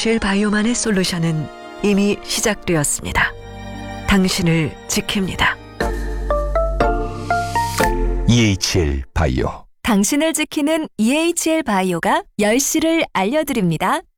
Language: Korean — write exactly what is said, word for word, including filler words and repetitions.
이에이치엘 바이오만의 솔루션은 이미 시작되었습니다. 당신을 지킵니다. 이에이치엘 바이오. 당신을 지키는 이에이치엘 바이오가 열 시를 알려드립니다.